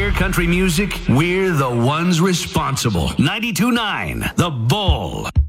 hear country music, we're the ones responsible. 92.9 The Bull.